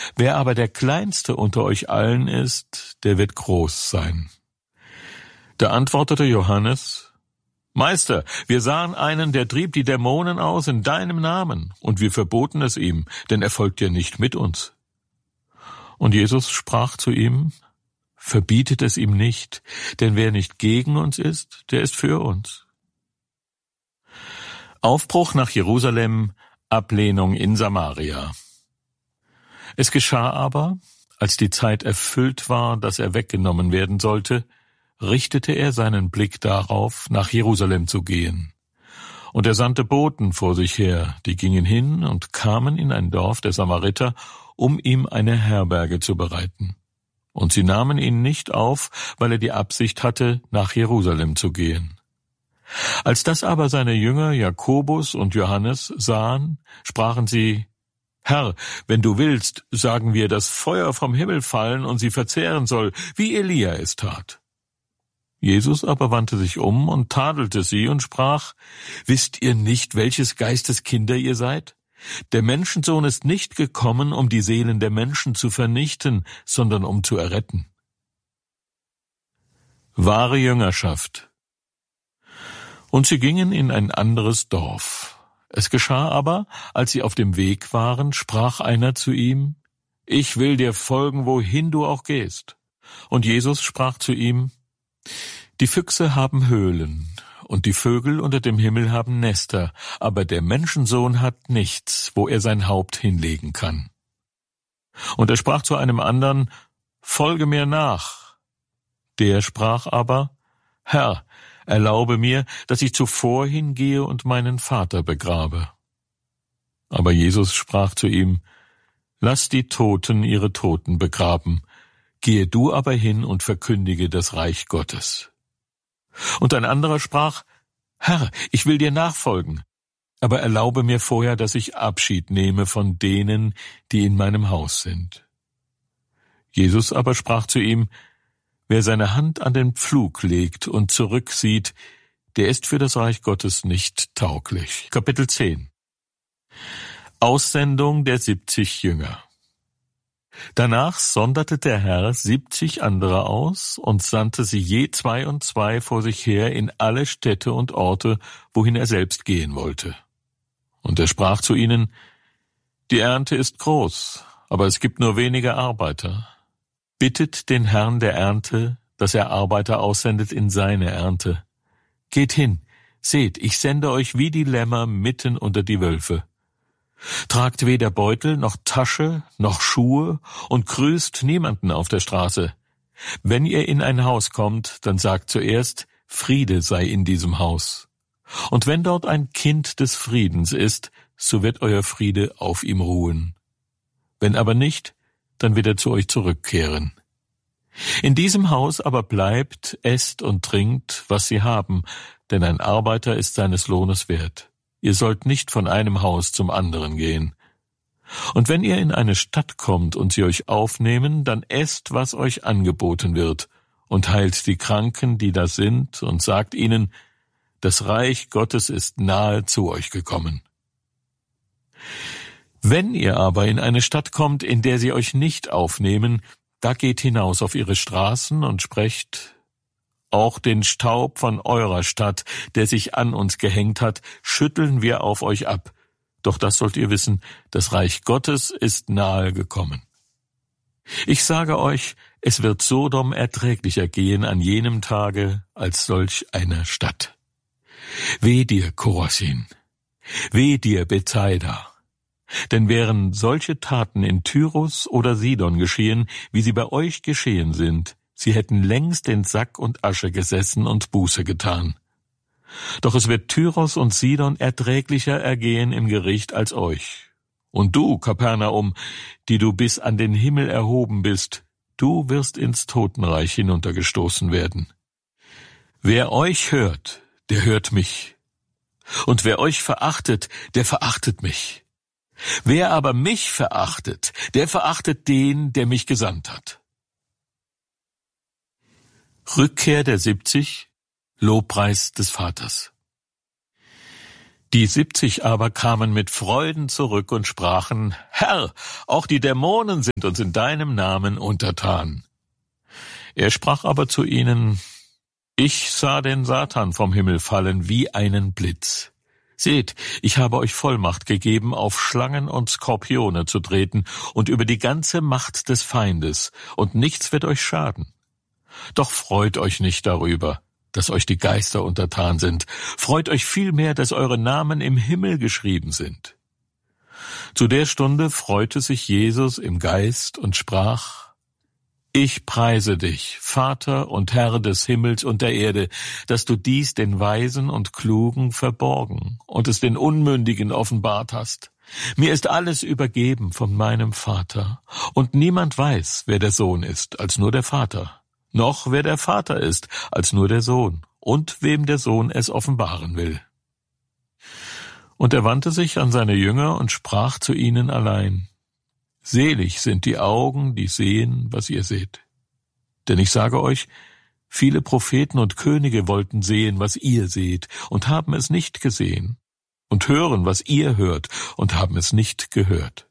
Wer aber der Kleinste unter euch allen ist, der wird groß sein. Da antwortete Johannes: Meister, wir sahen einen, der trieb die Dämonen aus in deinem Namen, und wir verboten es ihm, denn er folgt ja nicht mit uns. Und Jesus sprach zu ihm: Verbietet es ihm nicht, denn wer nicht gegen uns ist, der ist für uns. Aufbruch nach Jerusalem, Ablehnung in Samaria. Es geschah aber, als die Zeit erfüllt war, dass er weggenommen werden sollte, richtete er seinen Blick darauf, nach Jerusalem zu gehen. Und er sandte Boten vor sich her, die gingen hin und kamen in ein Dorf der Samariter, um ihm eine Herberge zu bereiten. Und sie nahmen ihn nicht auf, weil er die Absicht hatte, nach Jerusalem zu gehen. Als das aber seine Jünger Jakobus und Johannes sahen, sprachen sie: Herr, wenn du willst, sagen wir, dass Feuer vom Himmel fallen und sie verzehren soll, wie Elia es tat. Jesus aber wandte sich um und tadelte sie und sprach: Wisst ihr nicht, welches Geistes Kinder ihr seid? Der Menschensohn ist nicht gekommen, um die Seelen der Menschen zu vernichten, sondern um zu erretten. Wahre Jüngerschaft. Und sie gingen in ein anderes Dorf. Es geschah aber, als sie auf dem Weg waren, sprach einer zu ihm: Ich will dir folgen, wohin du auch gehst. Und Jesus sprach zu ihm: Die Füchse haben Höhlen, und die Vögel unter dem Himmel haben Nester, aber der Menschensohn hat nichts, wo er sein Haupt hinlegen kann. Und er sprach zu einem anderen: Folge mir nach. Der sprach aber: Herr, erlaube mir, dass ich zuvor hingehe und meinen Vater begrabe. Aber Jesus sprach zu ihm: Lass die Toten ihre Toten begraben, gehe du aber hin und verkündige das Reich Gottes. Und ein anderer sprach: Herr, ich will dir nachfolgen, aber erlaube mir vorher, dass ich Abschied nehme von denen, die in meinem Haus sind. Jesus aber sprach zu ihm: Wer seine Hand an den Pflug legt und zurücksieht, der ist für das Reich Gottes nicht tauglich. Kapitel 10. Aussendung der 70 Jünger. Danach sonderte der Herr 70 andere aus und sandte sie je 2 und 2 vor sich her in alle Städte und Orte, wohin er selbst gehen wollte. Und er sprach zu ihnen: Die Ernte ist groß, aber es gibt nur wenige Arbeiter. Bittet den Herrn der Ernte, dass er Arbeiter aussendet in seine Ernte. Geht hin, seht, ich sende euch wie die Lämmer mitten unter die Wölfe. Tragt weder Beutel noch Tasche noch Schuhe und grüßt niemanden auf der Straße. Wenn ihr in ein Haus kommt, dann sagt zuerst: Friede sei in diesem Haus. Und wenn dort ein Kind des Friedens ist, so wird euer Friede auf ihm ruhen. Wenn aber nicht, dann wird er zu euch zurückkehren. In diesem Haus aber bleibt, esst und trinkt, was sie haben, denn ein Arbeiter ist seines Lohnes wert. Ihr sollt nicht von einem Haus zum anderen gehen. Und wenn ihr in eine Stadt kommt und sie euch aufnehmen, dann esst, was euch angeboten wird, und heilt die Kranken, die da sind, und sagt ihnen: Das Reich Gottes ist nahe zu euch gekommen. Wenn ihr aber in eine Stadt kommt, in der sie euch nicht aufnehmen, da geht hinaus auf ihre Straßen und sprecht: Auch den Staub von eurer Stadt, der sich an uns gehängt hat, schütteln wir auf euch ab. Doch das sollt ihr wissen, das Reich Gottes ist nahe gekommen. Ich sage euch, es wird Sodom erträglicher gehen an jenem Tage als solch eine Stadt. Weh dir, Chorazin! Weh dir, Bethsaida! Denn wären solche Taten in Tyrus oder Sidon geschehen, wie sie bei euch geschehen sind, sie hätten längst in Sack und Asche gesessen und Buße getan. Doch es wird Tyros und Sidon erträglicher ergehen im Gericht als euch. Und du, Kapernaum, die du bis an den Himmel erhoben bist, du wirst ins Totenreich hinuntergestoßen werden. Wer euch hört, der hört mich. Und wer euch verachtet, der verachtet mich. Wer aber mich verachtet, der verachtet den, der mich gesandt hat. Rückkehr der 70, Lobpreis des Vaters. Die 70 aber kamen mit Freuden zurück und sprachen: Herr, auch die Dämonen sind uns in deinem Namen untertan. Er sprach aber zu ihnen: Ich sah den Satan vom Himmel fallen wie einen Blitz. Seht, ich habe euch Vollmacht gegeben, auf Schlangen und Skorpione zu treten und über die ganze Macht des Feindes, und nichts wird euch schaden. Doch freut euch nicht darüber, dass euch die Geister untertan sind. Freut euch vielmehr, dass eure Namen im Himmel geschrieben sind. Zu der Stunde freute sich Jesus im Geist und sprach: Ich preise dich, Vater und Herr des Himmels und der Erde, dass du dies den Weisen und Klugen verborgen und es den Unmündigen offenbart hast. Mir ist alles übergeben von meinem Vater, und niemand weiß, wer der Sohn ist, als nur der Vater, noch wer der Vater ist, als nur der Sohn, und wem der Sohn es offenbaren will. Und er wandte sich an seine Jünger und sprach zu ihnen allein: Selig sind die Augen, die sehen, was ihr seht. Denn ich sage euch, viele Propheten und Könige wollten sehen, was ihr seht, und haben es nicht gesehen, und hören, was ihr hört, und haben es nicht gehört.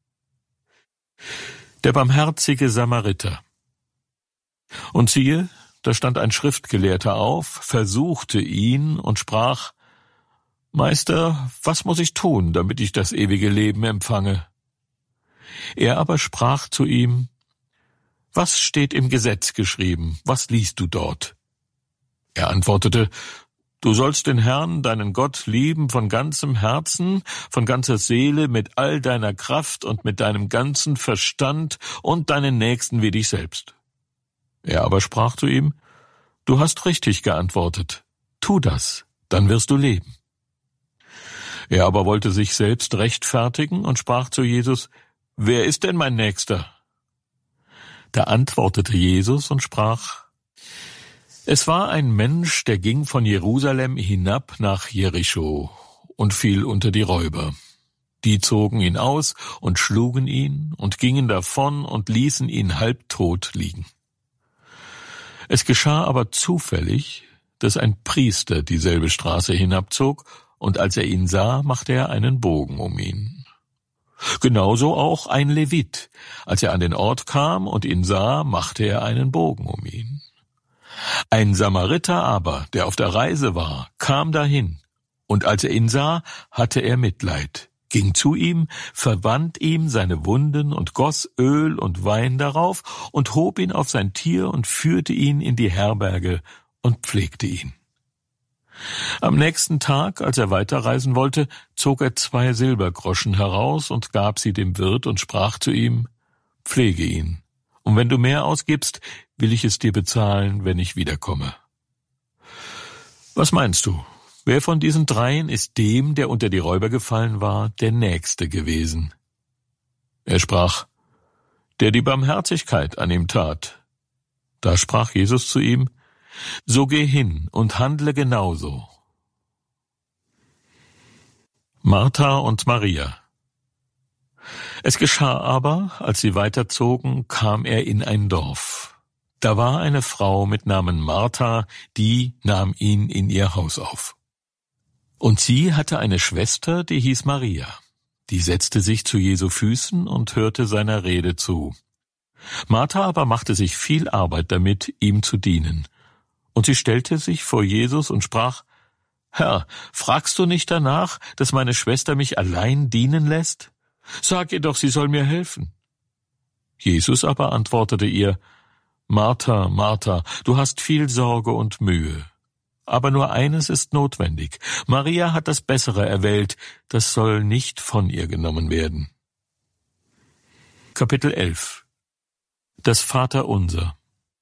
Der barmherzige Samariter. Und siehe, da stand ein Schriftgelehrter auf, versuchte ihn und sprach: Meister, was muss ich tun, damit ich das ewige Leben empfange? Er aber sprach zu ihm: Was steht im Gesetz geschrieben? Was liest du dort? Er antwortete: Du sollst den Herrn, deinen Gott, lieben von ganzem Herzen, von ganzer Seele, mit all deiner Kraft und mit deinem ganzen Verstand und deinen Nächsten wie dich selbst. Er aber sprach zu ihm: Du hast richtig geantwortet. Tu das, dann wirst du leben. Er aber wollte sich selbst rechtfertigen und sprach zu Jesus: Wer ist denn mein Nächster? Da antwortete Jesus und sprach: Es war ein Mensch, der ging von Jerusalem hinab nach Jericho und fiel unter die Räuber. Die zogen ihn aus und schlugen ihn und gingen davon und ließen ihn halbtot liegen. Es geschah aber zufällig, dass ein Priester dieselbe Straße hinabzog, und als er ihn sah, machte er einen Bogen um ihn. Genauso auch ein Levit. Als er an den Ort kam und ihn sah, machte er einen Bogen um ihn. Ein Samariter aber, der auf der Reise war, kam dahin, und als er ihn sah, hatte er Mitleid, ging zu ihm, verband ihm seine Wunden und goss Öl und Wein darauf und hob ihn auf sein Tier und führte ihn in die Herberge und pflegte ihn. Am nächsten Tag, als er weiterreisen wollte, zog er 2 Silbergroschen heraus und gab sie dem Wirt und sprach zu ihm: Pflege ihn, und wenn du mehr ausgibst, will ich es dir bezahlen, wenn ich wiederkomme. Was meinst du? Wer von diesen 3 ist dem, der unter die Räuber gefallen war, der Nächste gewesen? Er sprach: Der die Barmherzigkeit an ihm tat. Da sprach Jesus zu ihm: So geh hin und handle genauso. Martha und Maria. Es geschah aber, als sie weiterzogen, kam er in ein Dorf. Da war eine Frau mit Namen Martha, die nahm ihn in ihr Haus auf. Und sie hatte eine Schwester, die hieß Maria. Die setzte sich zu Jesu Füßen und hörte seiner Rede zu. Martha aber machte sich viel Arbeit damit, ihm zu dienen. Und sie stellte sich vor Jesus und sprach: Herr, fragst du nicht danach, dass meine Schwester mich allein dienen lässt? Sag ihr doch, sie soll mir helfen. Jesus aber antwortete ihr: Martha, Martha, du hast viel Sorge und Mühe. Aber nur eines ist notwendig. Maria hat das Bessere erwählt, das soll nicht von ihr genommen werden. Kapitel 11. Das Vaterunser.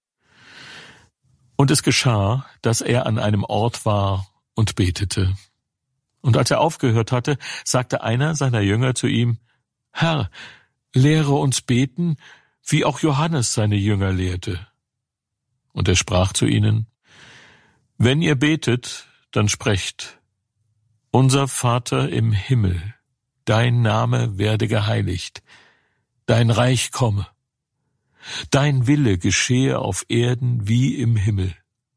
Und es geschah, dass er an einem Ort war und betete. Und als er aufgehört hatte, sagte einer seiner Jünger zu ihm: Herr, lehre uns beten, wie auch Johannes seine Jünger lehrte. Und er sprach zu ihnen: Wenn ihr betet, dann sprecht: Unser Vater im Himmel, dein Name werde geheiligt, dein Reich komme. Dein Wille geschehe auf Erden wie im Himmel.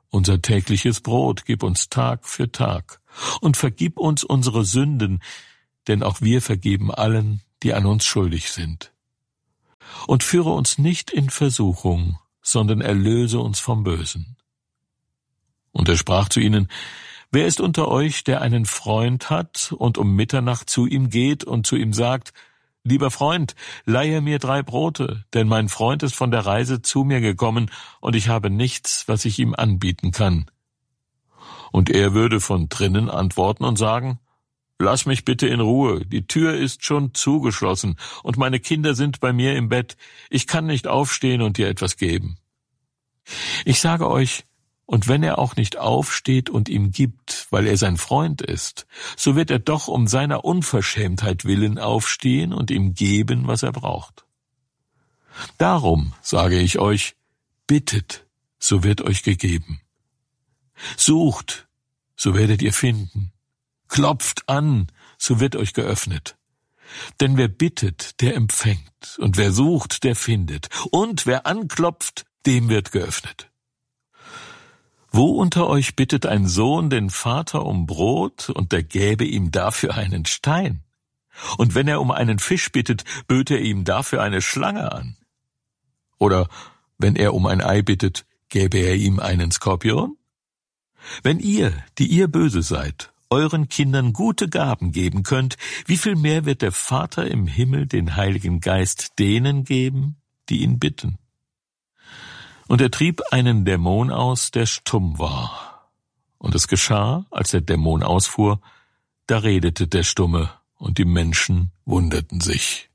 unser tägliches Brot gib uns Tag für Tag und vergib uns unsere Sünden, denn auch wir vergeben allen, die an uns schuldig sind. Und führe uns nicht in Versuchung, sondern erlöse uns vom Bösen. Und er sprach zu ihnen: Wer ist unter euch, der einen Freund hat und um Mitternacht zu ihm geht und zu ihm sagt: Lieber Freund, leihe mir 3 Brote, denn mein Freund ist von der Reise zu mir gekommen und ich habe nichts, was ich ihm anbieten kann. Und er würde von drinnen antworten und sagen: Lass mich bitte in Ruhe, die Tür ist schon zugeschlossen und meine Kinder sind bei mir im Bett, ich kann nicht aufstehen und dir etwas geben. Ich sage euch, und wenn er auch nicht aufsteht und ihm gibt, weil er sein Freund ist, so wird er doch um seiner Unverschämtheit willen aufstehen und ihm geben, was er braucht. Darum sage ich euch, bittet, so wird euch gegeben. Sucht, so werdet ihr finden. Klopft an, so wird euch geöffnet. Denn wer bittet, der empfängt, und wer sucht, der findet, und wer anklopft, dem wird geöffnet. Wo unter euch bittet ein Sohn den Vater um Brot, und der gäbe ihm dafür einen Stein? Und wenn er um einen Fisch bittet, böte er ihm dafür eine Schlange an? Oder wenn er um ein Ei bittet, gäbe er ihm einen Skorpion? Wenn ihr, die ihr böse seid, euren Kindern gute Gaben geben könnt, wie viel mehr wird der Vater im Himmel den Heiligen Geist denen geben, die ihn bitten? Und er trieb einen Dämon aus, der stumm war. Und es geschah, als der Dämon ausfuhr, da redete der Stumme, und die Menschen wunderten sich.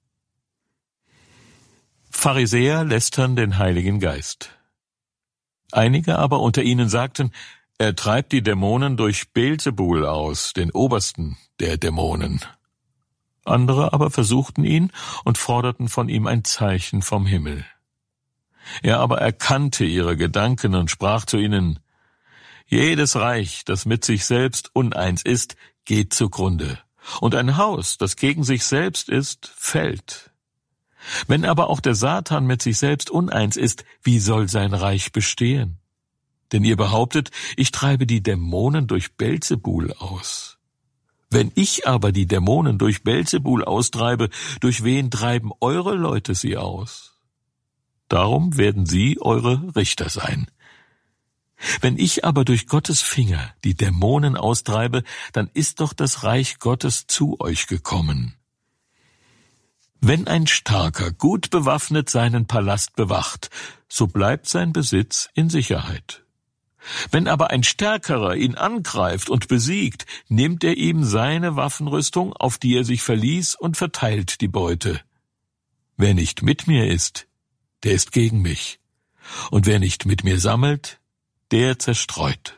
Pharisäer lästern den Heiligen Geist. Einige aber unter ihnen sagten: Er treibt die Dämonen durch Beelzebul aus, den Obersten der Dämonen. Andere aber versuchten ihn und forderten von ihm ein Zeichen vom Himmel. Er aber erkannte ihre Gedanken und sprach zu ihnen: Jedes Reich, das mit sich selbst uneins ist, geht zugrunde, und ein Haus, das gegen sich selbst ist, fällt. Wenn aber auch der Satan mit sich selbst uneins ist, wie soll sein Reich bestehen? Denn ihr behauptet, ich treibe die Dämonen durch Beelzebul aus. Wenn ich aber die Dämonen durch Beelzebul austreibe, durch wen treiben eure Leute sie aus? Darum werden sie eure Richter sein. Wenn ich aber durch Gottes Finger die Dämonen austreibe, dann ist doch das Reich Gottes zu euch gekommen. Wenn ein Starker gut bewaffnet seinen Palast bewacht, so bleibt sein Besitz in Sicherheit. Wenn aber ein Stärkerer ihn angreift und besiegt, nimmt er ihm seine Waffenrüstung, auf die er sich verließ, und verteilt die Beute. Wer nicht mit mir ist, der ist gegen mich. Und wer nicht mit mir sammelt, der zerstreut.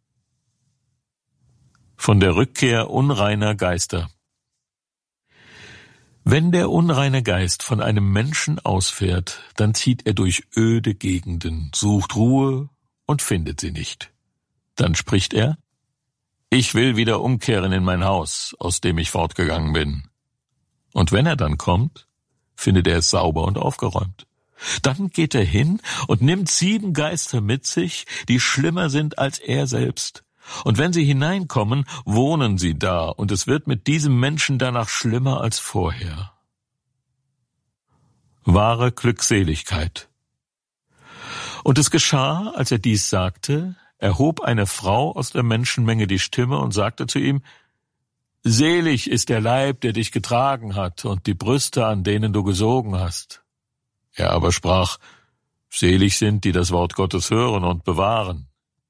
Von der Rückkehr unreiner Geister. Wenn der unreine Geist von einem Menschen ausfährt, dann zieht er durch öde Gegenden, sucht Ruhe und findet sie nicht. Dann spricht er: Ich will wieder umkehren in mein Haus, aus dem ich fortgegangen bin. Und wenn er dann kommt, findet er es sauber und aufgeräumt. Dann geht er hin und nimmt 7 Geister mit sich, die schlimmer sind als er selbst. Und wenn sie hineinkommen, wohnen sie da, und es wird mit diesem Menschen danach schlimmer als vorher. Wahre Glückseligkeit. Und es geschah, als er dies sagte, erhob eine Frau aus der Menschenmenge die Stimme und sagte zu ihm: Selig ist der Leib, der dich getragen hat, und die Brüste, an denen du gesogen hast. Er aber sprach: Selig sind, die das Wort Gottes hören und bewahren.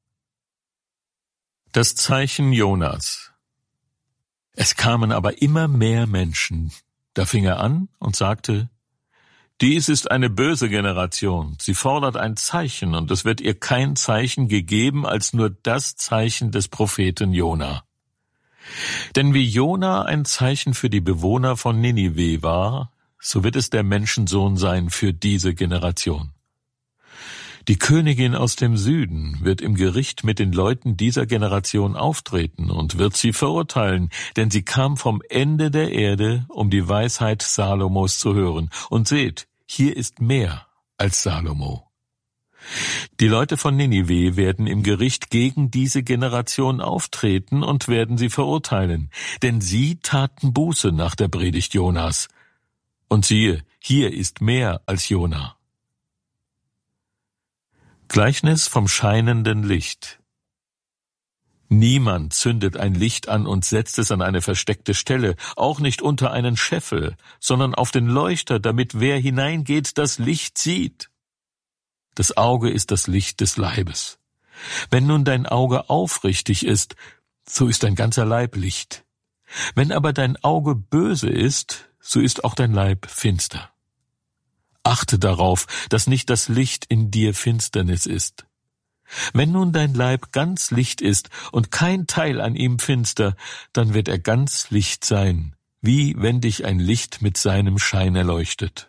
Das Zeichen Jonas. Es kamen aber immer mehr Menschen. Da fing er an und sagte: Dies ist eine böse Generation. Sie fordert ein Zeichen, und es wird ihr kein Zeichen gegeben, als nur das Zeichen des Propheten Jona. Denn wie Jona ein Zeichen für die Bewohner von Ninive war, so wird es der Menschensohn sein für diese Generation. Die Königin aus dem Süden wird im Gericht mit den Leuten dieser Generation auftreten und wird sie verurteilen, denn sie kam vom Ende der Erde, um die Weisheit Salomos zu hören. Und seht, hier ist mehr als Salomo. Die Leute von Ninive werden im Gericht gegen diese Generation auftreten und werden sie verurteilen, denn sie taten Buße nach der Predigt Jonas. Und siehe, hier ist mehr als Jona. Gleichnis vom scheinenden Licht. Niemand zündet ein Licht an und setzt es an eine versteckte Stelle, auch nicht unter einen Scheffel, sondern auf den Leuchter, damit wer hineingeht, das Licht sieht. Das Auge ist das Licht des Leibes. Wenn nun dein Auge aufrichtig ist, so ist dein ganzer Leib Licht. Wenn aber dein Auge böse ist, so ist auch dein Leib finster. Achte darauf, dass nicht das Licht in dir Finsternis ist. Wenn nun dein Leib ganz Licht ist und kein Teil an ihm finster, dann wird er ganz Licht sein, wie wenn dich ein Licht mit seinem Schein erleuchtet.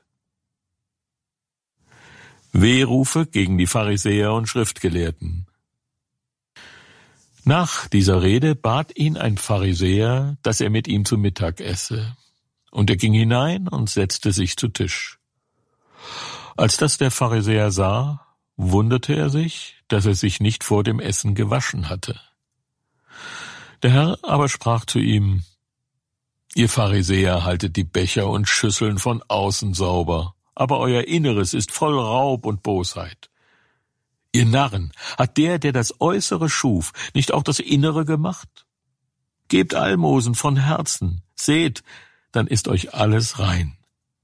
Wehrufe gegen die Pharisäer und Schriftgelehrten. Nach dieser Rede bat ihn ein Pharisäer, dass er mit ihm zu Mittag esse. Und er ging hinein und setzte sich zu Tisch. Als das der Pharisäer sah, wunderte er sich, dass er sich nicht vor dem Essen gewaschen hatte. Der Herr aber sprach zu ihm: Ihr Pharisäer haltet die Becher und Schüsseln von außen sauber, aber euer Inneres ist voll Raub und Bosheit. Ihr Narren, hat der das Äußere schuf, nicht auch das Innere gemacht? Gebt Almosen von Herzen, seht, dann ist euch alles rein.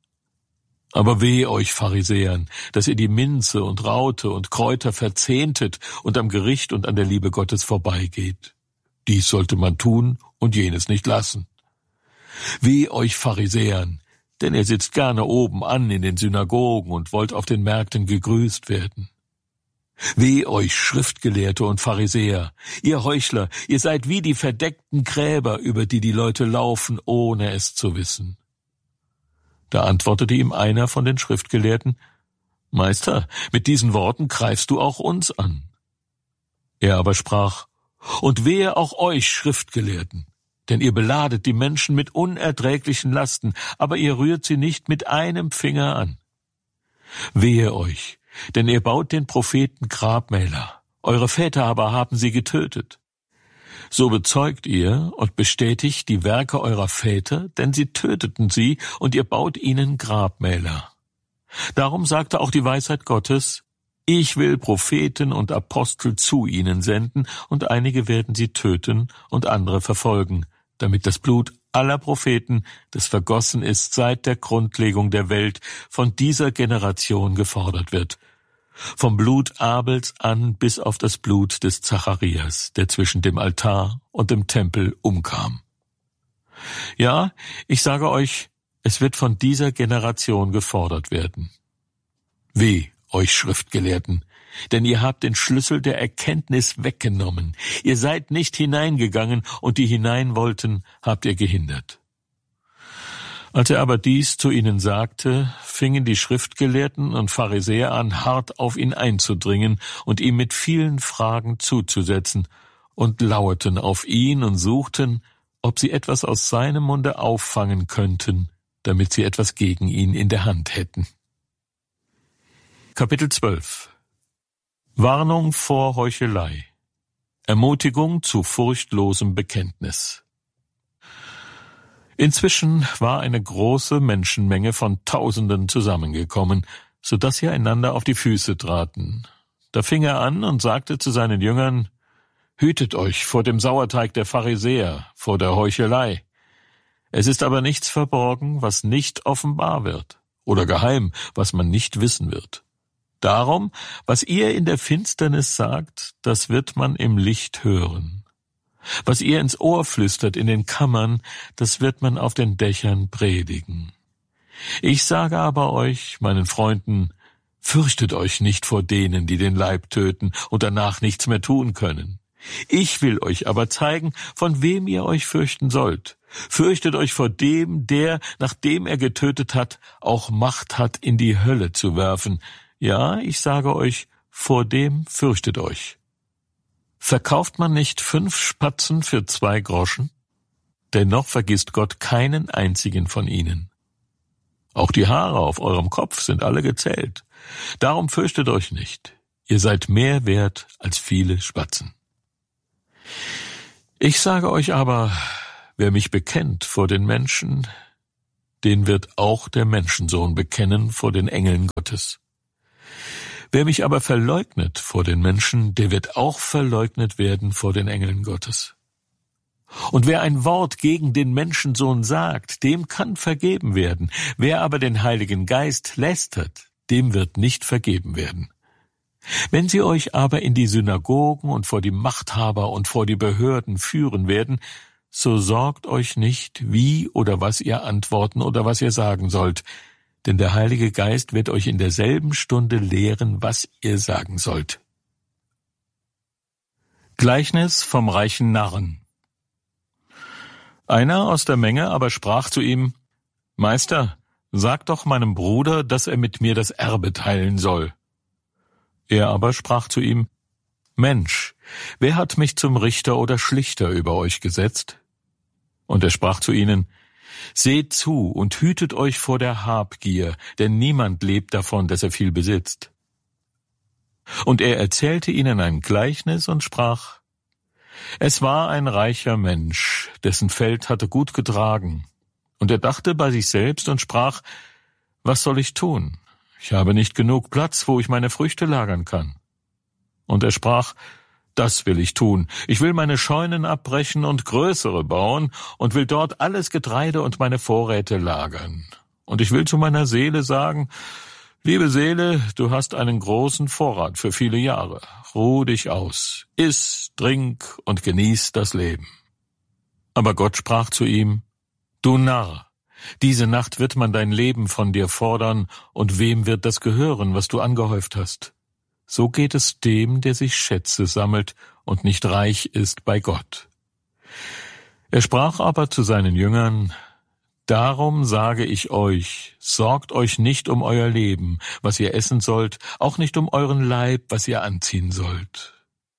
Aber weh euch Pharisäern, dass ihr die Minze und Raute und Kräuter verzehntet und am Gericht und an der Liebe Gottes vorbeigeht. Dies sollte man tun und jenes nicht lassen. Weh euch Pharisäern, denn ihr sitzt gerne oben an in den Synagogen und wollt auf den Märkten gegrüßt werden. Weh euch Schriftgelehrte und Pharisäer, ihr Heuchler, ihr seid wie die verdeckten Gräber, über die die Leute laufen, ohne es zu wissen. Da antwortete ihm einer von den Schriftgelehrten: Meister, mit diesen Worten greifst du auch uns an. Er aber sprach: Und wehe auch euch Schriftgelehrten, denn ihr beladet die Menschen mit unerträglichen Lasten, aber ihr rührt sie nicht mit einem Finger an. Wehe euch, denn ihr baut den Propheten Grabmäler, eure Väter aber haben sie getötet. So bezeugt ihr und bestätigt die Werke eurer Väter, denn sie töteten sie, und ihr baut ihnen Grabmäler. Darum sagte auch die Weisheit Gottes: Ich will Propheten und Apostel zu ihnen senden, und einige werden sie töten und andere verfolgen, damit das Blut aller Propheten, das vergossen ist seit der Grundlegung der Welt, von dieser Generation gefordert wird. Vom Blut Abels an bis auf das Blut des Zacharias, der zwischen dem Altar und dem Tempel umkam. Ja, ich sage euch, es wird von dieser Generation gefordert werden. Weh euch Schriftgelehrten, denn ihr habt den Schlüssel der Erkenntnis weggenommen. Ihr seid nicht hineingegangen, und die hinein wollten, habt ihr gehindert. Als er aber dies zu ihnen sagte, fingen die Schriftgelehrten und Pharisäer an, hart auf ihn einzudringen und ihm mit vielen Fragen zuzusetzen, und lauerten auf ihn und suchten, ob sie etwas aus seinem Munde auffangen könnten, damit sie etwas gegen ihn in der Hand hätten. Kapitel 12. Warnung vor Heuchelei. Ermutigung zu furchtlosem Bekenntnis. Inzwischen war eine große Menschenmenge von Tausenden zusammengekommen, so dass sie einander auf die Füße traten. Da fing er an und sagte zu seinen Jüngern: Hütet euch vor dem Sauerteig der Pharisäer, vor der Heuchelei. Es ist aber nichts verborgen, was nicht offenbar wird, oder geheim, was man nicht wissen wird. Darum, was ihr in der Finsternis sagt, das wird man im Licht hören. Was ihr ins Ohr flüstert in den Kammern, das wird man auf den Dächern predigen. Ich sage aber euch, meinen Freunden, fürchtet euch nicht vor denen, die den Leib töten und danach nichts mehr tun können. Ich will euch aber zeigen, von wem ihr euch fürchten sollt. Fürchtet euch vor dem, der, nachdem er getötet hat, auch Macht hat, in die Hölle zu werfen. Ja, ich sage euch, vor dem fürchtet euch. Verkauft man nicht 5 Spatzen für 2 Groschen? Dennoch vergisst Gott keinen einzigen von ihnen. Auch die Haare auf eurem Kopf sind alle gezählt. Darum fürchtet euch nicht. Ihr seid mehr wert als viele Spatzen. Ich sage euch aber, wer mich bekennt vor den Menschen, den wird auch der Menschensohn bekennen vor den Engeln Gottes. Wer mich aber verleugnet vor den Menschen, der wird auch verleugnet werden vor den Engeln Gottes. Und wer ein Wort gegen den Menschensohn sagt, dem kann vergeben werden. Wer aber den Heiligen Geist lästert, dem wird nicht vergeben werden. Wenn sie euch aber in die Synagogen und vor die Machthaber und vor die Behörden führen werden, so sorgt euch nicht, wie oder was ihr antworten oder was ihr sagen sollt, denn der Heilige Geist wird euch in derselben Stunde lehren, was ihr sagen sollt. Gleichnis vom reichen Narren. Einer aus der Menge aber sprach zu ihm: Meister, sag doch meinem Bruder, dass er mit mir das Erbe teilen soll. Er aber sprach zu ihm: Mensch, wer hat mich zum Richter oder Schlichter über euch gesetzt? Und er sprach zu ihnen: Seht zu und hütet euch vor der Habgier, denn niemand lebt davon, dass er viel besitzt. Und er erzählte ihnen ein Gleichnis und sprach: Es war ein reicher Mensch, dessen Feld hatte gut getragen. Und er dachte bei sich selbst und sprach: Was soll ich tun? Ich habe nicht genug Platz, wo ich meine Früchte lagern kann. Und er sprach: Das will ich tun. Ich will meine Scheunen abbrechen und größere bauen und will dort alles Getreide und meine Vorräte lagern. Und ich will zu meiner Seele sagen: Liebe Seele, du hast einen großen Vorrat für viele Jahre. Ruh dich aus, iss, trink und genieß das Leben. Aber Gott sprach zu ihm: Du Narr, diese Nacht wird man dein Leben von dir fordern, und wem wird das gehören, was du angehäuft hast? So geht es dem, der sich Schätze sammelt und nicht reich ist bei Gott. Er sprach aber zu seinen Jüngern: Darum sage ich euch, sorgt euch nicht um euer Leben, was ihr essen sollt, auch nicht um euren Leib, was ihr anziehen sollt.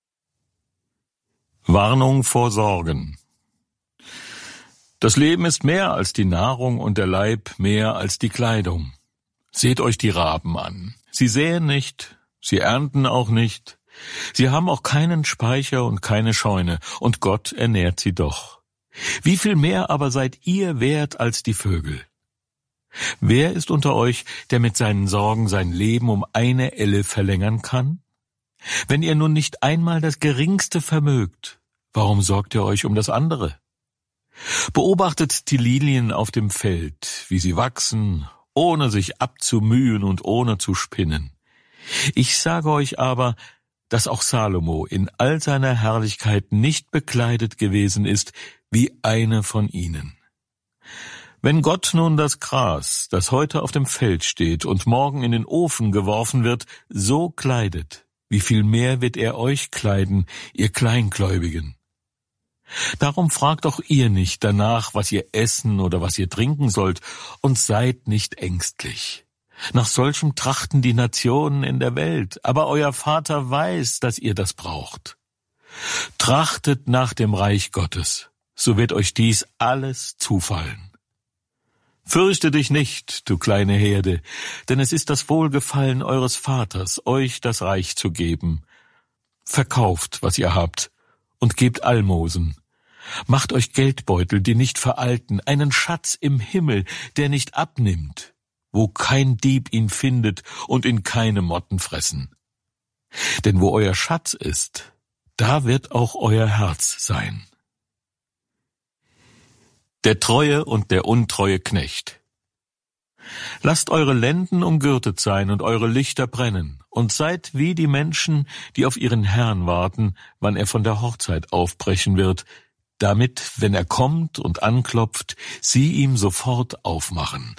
Warnung vor Sorgen. Das Leben ist mehr als die Nahrung und der Leib mehr als die Kleidung. Seht euch die Raben an. Sie säen nicht, sie ernten auch nicht. Sie haben auch keinen Speicher und keine Scheune, und Gott ernährt sie doch. Wie viel mehr aber seid ihr wert als die Vögel? Wer ist unter euch, der mit seinen Sorgen sein Leben um eine Elle verlängern kann? Wenn ihr nun nicht einmal das Geringste vermögt, warum sorgt ihr euch um das andere? Beobachtet die Lilien auf dem Feld, wie sie wachsen, ohne sich abzumühen und ohne zu spinnen. Ich sage euch aber, dass auch Salomo in all seiner Herrlichkeit nicht bekleidet gewesen ist wie eine von ihnen. Wenn Gott nun das Gras, das heute auf dem Feld steht und morgen in den Ofen geworfen wird, so kleidet, wie viel mehr wird er euch kleiden, ihr Kleingläubigen? Darum fragt auch ihr nicht danach, was ihr essen oder was ihr trinken sollt, und seid nicht ängstlich. Nach solchem trachten die Nationen in der Welt, aber euer Vater weiß, dass ihr das braucht. Trachtet nach dem Reich Gottes, so wird euch dies alles zufallen. Fürchte dich nicht, du kleine Herde, denn es ist das Wohlgefallen eures Vaters, euch das Reich zu geben. Verkauft, was ihr habt, und gebt Almosen. Macht euch Geldbeutel, die nicht veralten, einen Schatz im Himmel, der nicht abnimmt, wo kein Dieb ihn findet und ihn keine Motten fressen. Denn wo euer Schatz ist, da wird auch euer Herz sein. Der treue und der untreue Knecht. Lasst eure Lenden umgürtet sein und eure Lichter brennen, und seid wie die Menschen, die auf ihren Herrn warten, wann er von der Hochzeit aufbrechen wird, damit, wenn er kommt und anklopft, sie ihm sofort aufmachen.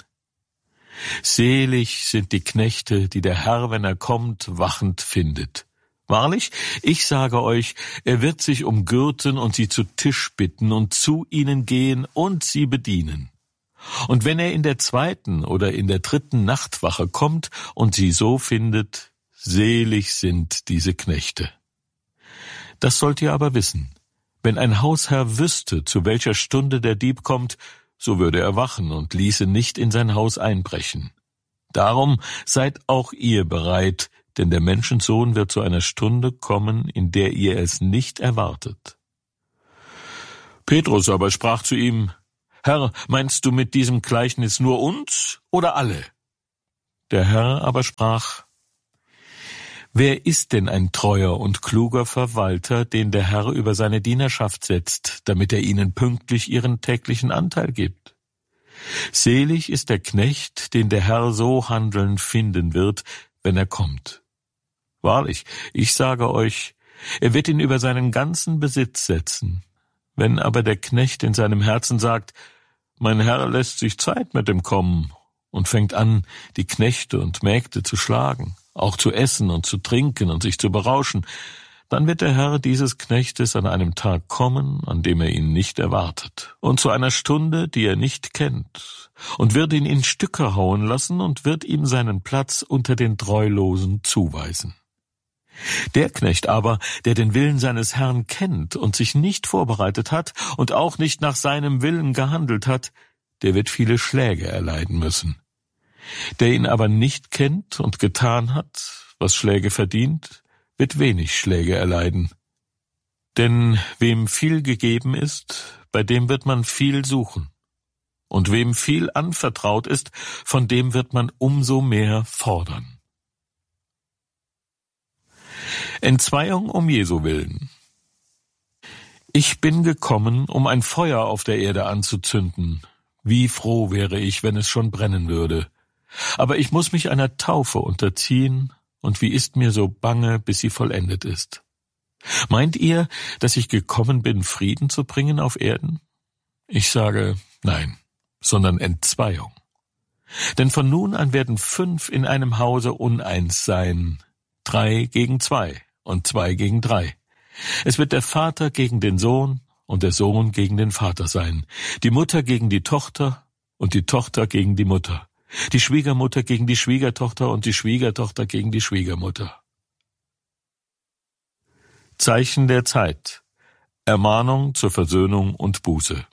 Selig sind die Knechte, die der Herr, wenn er kommt, wachend findet. Wahrlich, ich sage euch, er wird sich umgürten und sie zu Tisch bitten und zu ihnen gehen und sie bedienen. Und wenn er in der 2. oder in der 3. Nachtwache kommt und sie so findet, selig sind diese Knechte. Das sollt ihr aber wissen. Wenn ein Hausherr wüsste, zu welcher Stunde der Dieb kommt, so würde er wachen und ließe nicht in sein Haus einbrechen. Darum seid auch ihr bereit, denn der Menschensohn wird zu einer Stunde kommen, in der ihr es nicht erwartet. Petrus aber sprach zu ihm: Herr, meinst du mit diesem Gleichnis nur uns oder alle? Der Herr aber sprach: Wer ist denn ein treuer und kluger Verwalter, den der Herr über seine Dienerschaft setzt, damit er ihnen pünktlich ihren täglichen Anteil gibt? Selig ist der Knecht, den der Herr so handelnd finden wird, wenn er kommt. Wahrlich, ich sage euch, er wird ihn über seinen ganzen Besitz setzen. Wenn aber der Knecht in seinem Herzen sagt: Mein Herr lässt sich Zeit mit dem Kommen, und fängt an, die Knechte und Mägde zu schlagen, auch zu essen und zu trinken und sich zu berauschen, dann wird der Herr dieses Knechtes an einem Tag kommen, an dem er ihn nicht erwartet, und zu einer Stunde, die er nicht kennt, und wird ihn in Stücke hauen lassen und wird ihm seinen Platz unter den Treulosen zuweisen. Der Knecht aber, der den Willen seines Herrn kennt und sich nicht vorbereitet hat und auch nicht nach seinem Willen gehandelt hat, der wird viele Schläge erleiden müssen. Der ihn aber nicht kennt und getan hat, was Schläge verdient, wird wenig Schläge erleiden. Denn wem viel gegeben ist, bei dem wird man viel suchen. Und wem viel anvertraut ist, von dem wird man umso mehr fordern. Entzweiung um Jesu willen. Ich bin gekommen, um ein Feuer auf der Erde anzuzünden. Wie froh wäre ich, wenn es schon brennen würde. Aber ich muss mich einer Taufe unterziehen, und wie ist mir so bange, bis sie vollendet ist. Meint ihr, dass ich gekommen bin, Frieden zu bringen auf Erden? Ich sage, nein, sondern Entzweiung. Denn von nun an werden 5 in einem Hause uneins sein, 3 gegen 2 und 2 gegen 3. Es wird der Vater gegen den Sohn und der Sohn gegen den Vater sein, die Mutter gegen die Tochter und die Tochter gegen die Mutter, die Schwiegermutter gegen die Schwiegertochter und die Schwiegertochter gegen die Schwiegermutter. Zeichen der Zeit. Ermahnung zur Versöhnung und Buße.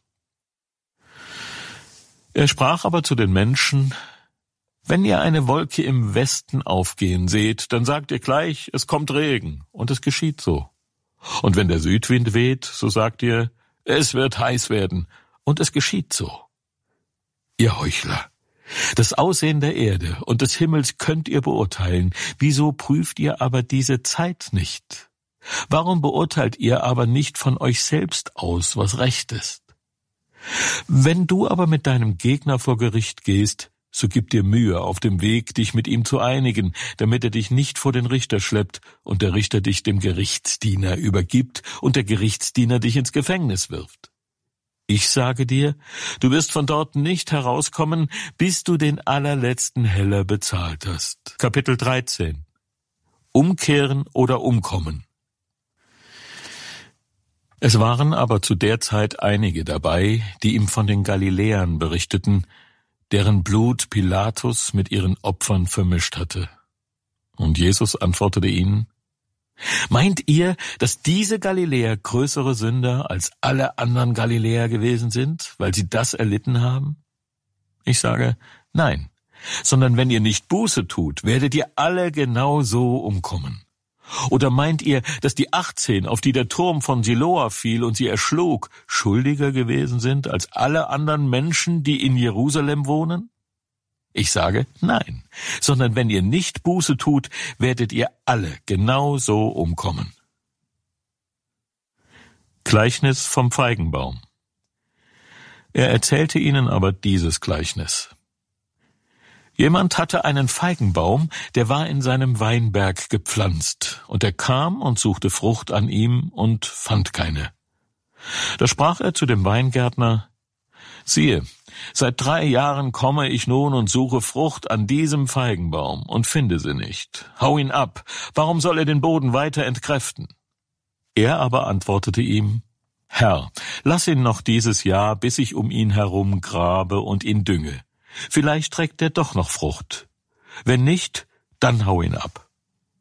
Er sprach aber zu den Menschen: Wenn ihr eine Wolke im Westen aufgehen seht, dann sagt ihr gleich, es kommt Regen, und es geschieht so. Und wenn der Südwind weht, so sagt ihr, es wird heiß werden, und es geschieht so. Ihr Heuchler, das Aussehen der Erde und des Himmels könnt ihr beurteilen, wieso prüft ihr aber diese Zeit nicht? Warum beurteilt ihr aber nicht von euch selbst aus, was recht ist? Wenn du aber mit deinem Gegner vor Gericht gehst, so gib dir Mühe auf dem Weg, dich mit ihm zu einigen, damit er dich nicht vor den Richter schleppt und der Richter dich dem Gerichtsdiener übergibt und der Gerichtsdiener dich ins Gefängnis wirft. Ich sage dir, du wirst von dort nicht herauskommen, bis du den allerletzten Heller bezahlt hast. Kapitel 13. Umkehren oder umkommen. Es waren aber zu der Zeit einige dabei, die ihm von den Galiläern berichteten, deren Blut Pilatus mit ihren Opfern vermischt hatte. Und Jesus antwortete ihnen: Meint ihr, dass diese Galiläer größere Sünder als alle anderen Galiläer gewesen sind, weil sie das erlitten haben? Ich sage, nein, sondern wenn ihr nicht Buße tut, werdet ihr alle genau so umkommen. Oder meint ihr, dass die 18, auf die der Turm von Siloa fiel und sie erschlug, schuldiger gewesen sind als alle anderen Menschen, die in Jerusalem wohnen? Ich sage, nein, sondern wenn ihr nicht Buße tut, werdet ihr alle genau so umkommen. Gleichnis vom Feigenbaum. Er erzählte ihnen aber dieses Gleichnis. Jemand hatte einen Feigenbaum, der war in seinem Weinberg gepflanzt, und er kam und suchte Frucht an ihm und fand keine. Da sprach er zu dem Weingärtner: Siehe, seit 3 Jahren komme ich nun und suche Frucht an diesem Feigenbaum und finde sie nicht. Hau ihn ab, warum soll er den Boden weiter entkräften? Er aber antwortete ihm: Herr, lass ihn noch dieses Jahr, bis ich um ihn herum grabe und ihn dünge. Vielleicht trägt er doch noch Frucht. Wenn nicht, dann hau ihn ab.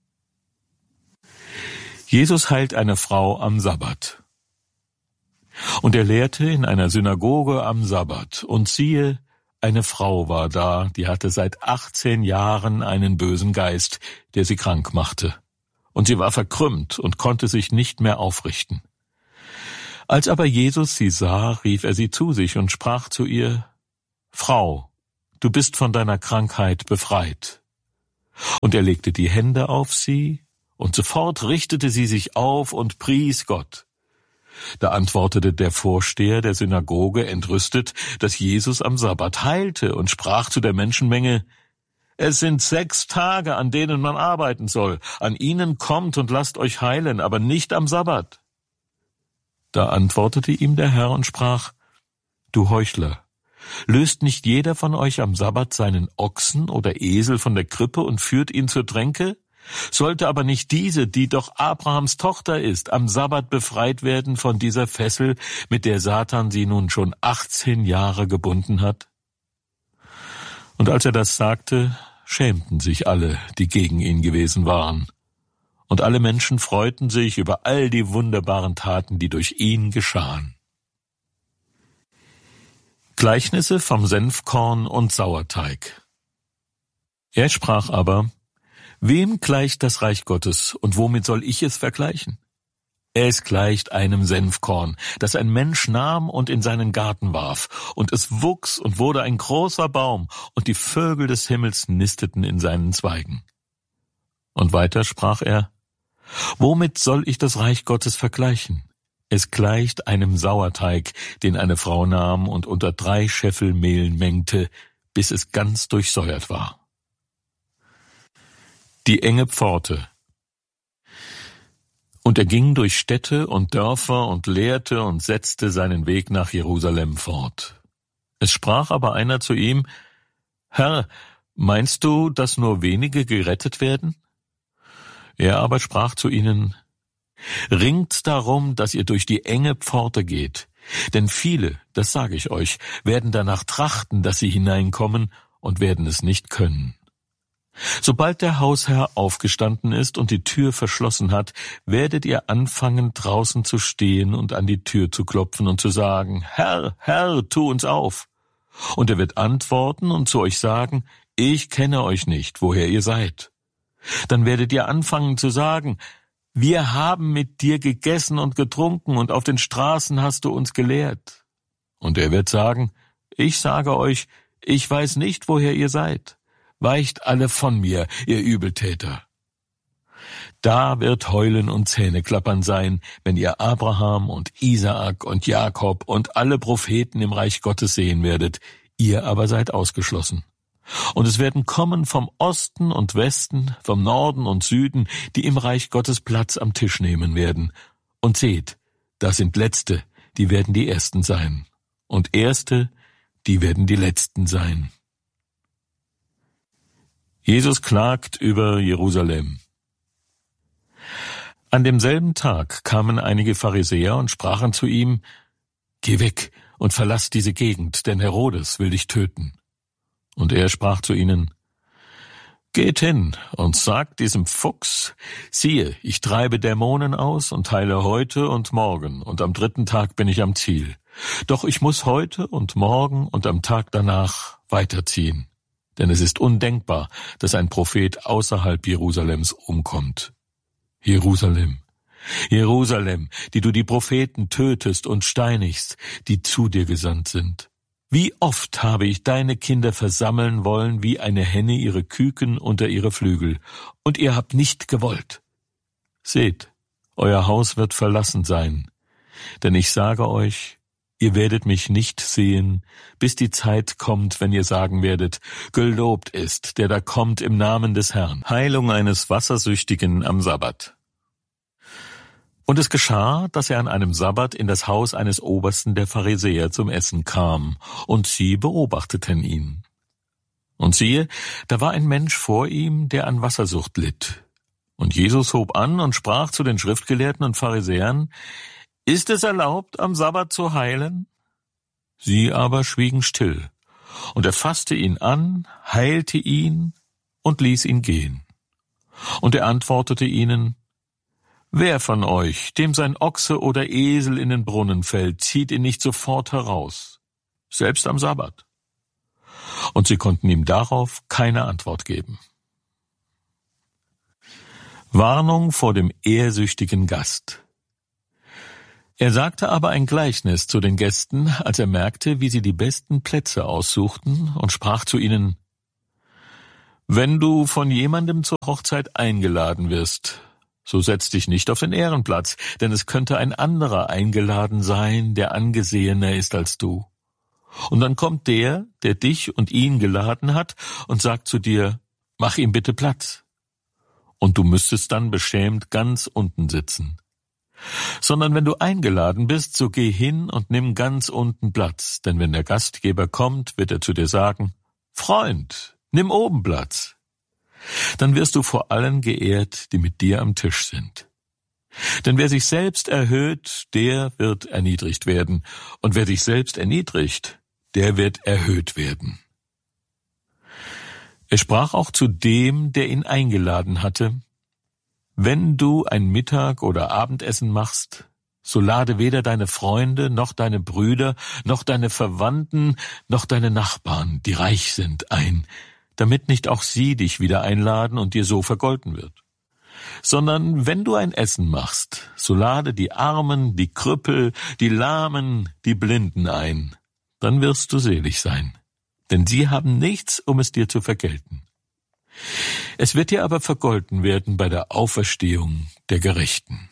Jesus heilt eine Frau am Sabbat. Und er lehrte in einer Synagoge am Sabbat, und siehe, eine Frau war da, die hatte seit 18 Jahren einen bösen Geist, der sie krank machte. Und sie war verkrümmt und konnte sich nicht mehr aufrichten. Als aber Jesus sie sah, rief er sie zu sich und sprach zu ihr: Frau, du bist von deiner Krankheit befreit. Und er legte die Hände auf sie, und sofort richtete sie sich auf und pries Gott. Da antwortete der Vorsteher der Synagoge entrüstet, dass Jesus am Sabbat heilte, und sprach zu der Menschenmenge: Es sind 6 Tage, an denen man arbeiten soll. An ihnen kommt und lasst euch heilen, aber nicht am Sabbat. Da antwortete ihm der Herr und sprach: Du Heuchler, löst nicht jeder von euch am Sabbat seinen Ochsen oder Esel von der Krippe und führt ihn zur Tränke? Sollte aber nicht diese, die doch Abrahams Tochter ist, am Sabbat befreit werden von dieser Fessel, mit der Satan sie nun schon 18 Jahre gebunden hat? Und als er das sagte, schämten sich alle, die gegen ihn gewesen waren. Und alle Menschen freuten sich über all die wunderbaren Taten, die durch ihn geschahen. Gleichnisse vom Senfkorn und Sauerteig. Er sprach aber: Wem gleicht das Reich Gottes, und womit soll ich es vergleichen? Es gleicht einem Senfkorn, das ein Mensch nahm und in seinen Garten warf, und es wuchs und wurde ein großer Baum, und die Vögel des Himmels nisteten in seinen Zweigen. Und weiter sprach er: Womit soll ich das Reich Gottes vergleichen? Es gleicht einem Sauerteig, den eine Frau nahm und unter 3 Scheffel Mehl mengte, bis es ganz durchsäuert war. Die enge Pforte. Und er ging durch Städte und Dörfer und lehrte und setzte seinen Weg nach Jerusalem fort. Es sprach aber einer zu ihm: Herr, meinst du, dass nur wenige gerettet werden? Er aber sprach zu ihnen: Ringt darum, dass ihr durch die enge Pforte geht, denn viele, das sage ich euch, werden danach trachten, dass sie hineinkommen, und werden es nicht können. Sobald der Hausherr aufgestanden ist und die Tür verschlossen hat, werdet ihr anfangen, draußen zu stehen und an die Tür zu klopfen und zu sagen: Herr, Herr, tu uns auf. Und er wird antworten und zu euch sagen: Ich kenne euch nicht, woher ihr seid. Dann werdet ihr anfangen zu sagen: Wir haben mit dir gegessen und getrunken, und auf den Straßen hast du uns gelehrt. Und er wird sagen: Ich sage euch, ich weiß nicht, woher ihr seid. Weicht alle von mir, ihr Übeltäter. Da wird Heulen und Zähneklappern sein, wenn ihr Abraham und Isaak und Jakob und alle Propheten im Reich Gottes sehen werdet, ihr aber seid ausgeschlossen. Und es werden kommen vom Osten und Westen, vom Norden und Süden, die im Reich Gottes Platz am Tisch nehmen werden. Und seht, da sind Letzte, die werden die Ersten sein. Und Erste, die werden die Letzten sein. Jesus klagt über Jerusalem. An demselben Tag kamen einige Pharisäer und sprachen zu ihm: Geh weg und verlass diese Gegend, denn Herodes will dich töten. Und er sprach zu ihnen: Geht hin und sagt diesem Fuchs: Siehe, ich treibe Dämonen aus und heile heute und morgen, und am 3. Tag bin ich am Ziel. Doch ich muss heute und morgen und am Tag danach weiterziehen. Denn es ist undenkbar, dass ein Prophet außerhalb Jerusalems umkommt. Jerusalem, Jerusalem, die du die Propheten tötest und steinigst, die zu dir gesandt sind. Wie oft habe ich deine Kinder versammeln wollen, wie eine Henne ihre Küken unter ihre Flügel, und ihr habt nicht gewollt. Seht, euer Haus wird verlassen sein, denn ich sage euch, ihr werdet mich nicht sehen, bis die Zeit kommt, wenn ihr sagen werdet: Gelobt ist, der da kommt im Namen des Herrn. Heilung eines Wassersüchtigen am Sabbat. Und es geschah, dass er an einem Sabbat in das Haus eines Obersten der Pharisäer zum Essen kam, und sie beobachteten ihn. Und siehe, da war ein Mensch vor ihm, der an Wassersucht litt. Und Jesus hob an und sprach zu den Schriftgelehrten und Pharisäern: Ist es erlaubt, am Sabbat zu heilen? Sie aber schwiegen still. Und er fasste ihn an, heilte ihn und ließ ihn gehen. Und er antwortete ihnen: Wer von euch, dem sein Ochse oder Esel in den Brunnen fällt, zieht ihn nicht sofort heraus, selbst am Sabbat? Und sie konnten ihm darauf keine Antwort geben. Warnung vor dem ehrsüchtigen Gast. Er sagte aber ein Gleichnis zu den Gästen, als er merkte, wie sie die besten Plätze aussuchten, und sprach zu ihnen: Wenn du von jemandem zur Hochzeit eingeladen wirst, so setz dich nicht auf den Ehrenplatz, denn es könnte ein anderer eingeladen sein, der angesehener ist als du. Und dann kommt der dich und ihn geladen hat, und sagt zu dir: Mach ihm bitte Platz. Und du müsstest dann beschämt ganz unten sitzen. Sondern wenn du eingeladen bist, so geh hin und nimm ganz unten Platz, denn wenn der Gastgeber kommt, wird er zu dir sagen: Freund, nimm oben Platz. Dann wirst du vor allen geehrt, die mit dir am Tisch sind. Denn wer sich selbst erhöht, der wird erniedrigt werden, und wer sich selbst erniedrigt, der wird erhöht werden. Er sprach auch zu dem, der ihn eingeladen hatte: Wenn du ein Mittag- oder Abendessen machst, so lade weder deine Freunde, noch deine Brüder, noch deine Verwandten, noch deine Nachbarn, die reich sind, ein, damit nicht auch sie dich wieder einladen und dir so vergolten wird. Sondern wenn du ein Essen machst, so lade die Armen, die Krüppel, die Lahmen, die Blinden ein, dann wirst du selig sein, denn sie haben nichts, um es dir zu vergelten. Es wird dir aber vergolten werden bei der Auferstehung der Gerechten.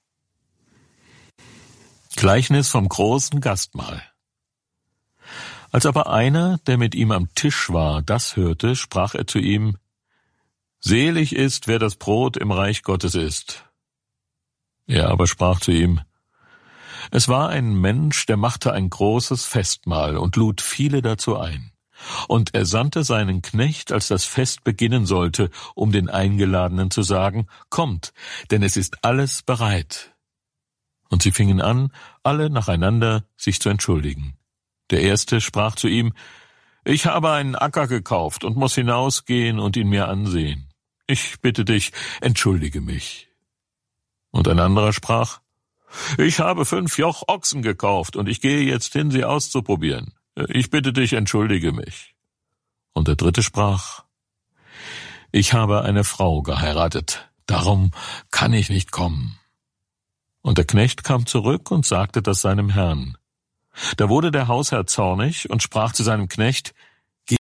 Gleichnis vom großen Gastmahl. Als aber einer, der mit ihm am Tisch war, das hörte, sprach er zu ihm: Selig ist, wer das Brot im Reich Gottes isst. Er aber sprach zu ihm: Es war ein Mensch, der machte ein großes Festmahl und lud viele dazu ein. Und er sandte seinen Knecht, als das Fest beginnen sollte, um den Eingeladenen zu sagen: Kommt, denn es ist alles bereit. Und sie fingen an, alle nacheinander sich zu entschuldigen. Der Erste sprach zu ihm: Ich habe einen Acker gekauft und muss hinausgehen und ihn mir ansehen. Ich bitte dich, entschuldige mich. Und ein anderer sprach: Ich habe 5 Joch Ochsen gekauft und ich gehe jetzt hin, sie auszuprobieren. Ich bitte dich, entschuldige mich. Und der Dritte sprach: Ich habe eine Frau geheiratet, darum kann ich nicht kommen. Und der Knecht kam zurück und sagte das seinem Herrn. Da wurde der Hausherr zornig und sprach zu seinem Knecht: